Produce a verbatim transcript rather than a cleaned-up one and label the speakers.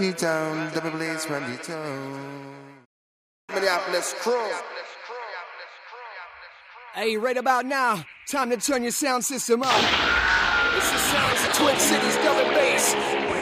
Speaker 1: the town, double blaze from the town. Minneapolis crew.
Speaker 2: Hey, right about now, time to turn your sound system up. This is sounds of Twin Cities double bass.